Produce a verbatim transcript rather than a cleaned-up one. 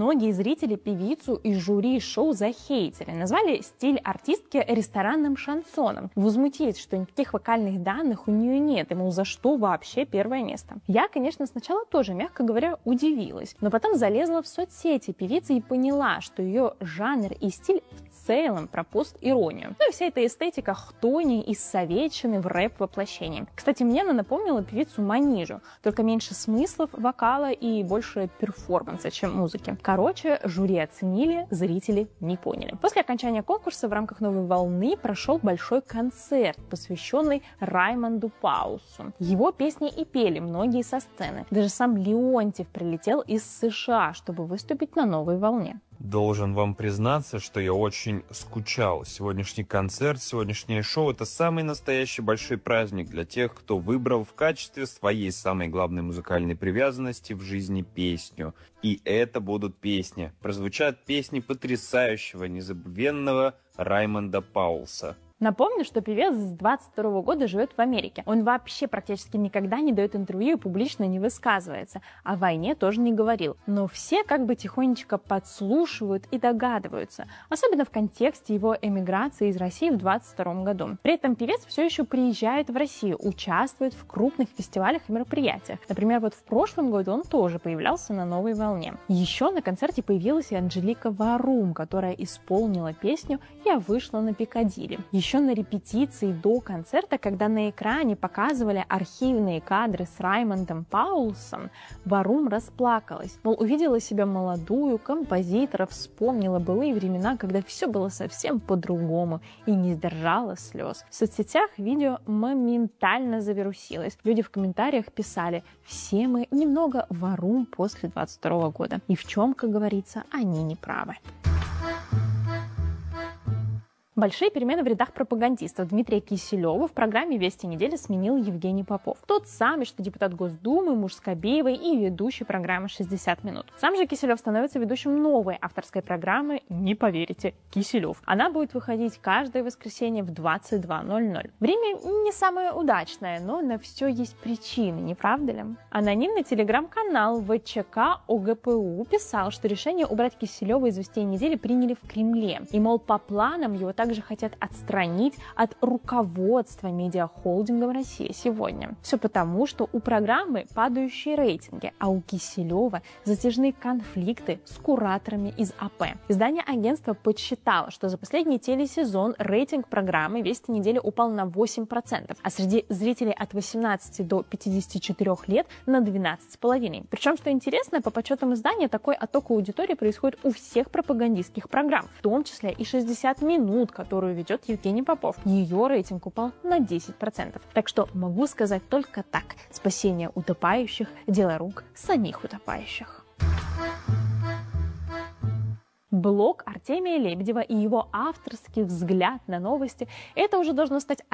Многие зрители певицу и жюри шоу захейтили, назвали стиль артистки ресторанным шансоном. Возмутились, что никаких вокальных данных у нее нет, и, мол, за что вообще первое место. Я, конечно, сначала тоже, мягко говоря, удивилась, но потом залезла в соцсети певицы и поняла, что ее жанр и стиль в целом про пост-иронию. Ну и вся эта эстетика хтони и советчины в рэп-воплощении. Кстати, мне она напомнила певицу Манижу, только меньше смыслов, вокала и больше перформанса, чем музыки. Короче, жюри оценили, зрители не поняли. После окончания конкурса в рамках «Новой волны» прошел большой концерт, посвященный Раймонду Паулсу. Его песни и пели многие со сцены. Даже сам Леонтьев прилетел из США, чтобы выступить на «Новой волне». Должен вам признаться, что я очень скучал. Сегодняшний концерт, сегодняшнее шоу – это самый настоящий большой праздник для тех, кто выбрал в качестве своей самой главной музыкальной привязанности в жизни песню. И это будут песни. Прозвучат песни потрясающего, незабвенного Раймонда Паулса. Напомню, что певец с двадцать второго года живет в Америке. Он вообще практически никогда не дает интервью и публично не высказывается. О войне тоже не говорил. Но все как бы тихонечко подслушивают и догадываются. Особенно в контексте его эмиграции из России в двадцать втором году. При этом певец все еще приезжает в Россию, участвует в крупных фестивалях и мероприятиях. Например, вот в прошлом году он тоже появлялся на «Новой волне». Еще на концерте появилась и Анжелика Варум, которая исполнила песню «Я вышла на Пикадилли». Еще на репетиции до концерта, когда на экране показывали архивные кадры с Раймондом Паулсом, Варум расплакалась. Мол, увидела себя молодую, композитора, вспомнила былые времена, когда все было совсем по-другому, и не сдержала слез. В соцсетях видео моментально завирусилось. Люди в комментариях писали: «Все мы немного Варум после двадцать второго года». И в чем, как говорится, они не правы. Большие перемены в рядах пропагандистов. Дмитрия Киселева в программе «Вести недели» сменил Евгений Попов. Тот самый, что депутат Госдумы, муж Скобеевой и ведущий программы «шестьдесят минут». Сам же Киселев становится ведущим новой авторской программы «Не поверите, Киселев». Она будет выходить каждое воскресенье в двадцать два ноль ноль. Время не самое удачное, но на все есть причины, не правда ли? Анонимный телеграм-канал ВЧК ОГПУ писал, что решение убрать Киселева из «Вестей недели» приняли в Кремле. И, мол, по планам его также хотят отстранить от руководства медиахолдинга «Россия сегодня». Все потому, что у программы падающие рейтинги, а у Киселева затяжные конфликты с кураторами из АП. Издание агентства подсчитало, что за последний телесезон рейтинг программы «Вести недели» упал на восемь процентов, а среди зрителей от восемнадцати до пятидесяти четырёх лет на двенадцать целых пять десятых. Причем, что интересно, по подсчетам издания, такой отток аудитории происходит у всех пропагандистских программ, в том числе и шестьдесят минут, которую ведет Евгений Попов. Ее рейтинг упал на десять процентов. Так что могу сказать только так: спасение утопающих – дело рук самих утопающих. Блог Артемия Лебедева и его авторский взгляд на новости – это уже должно стать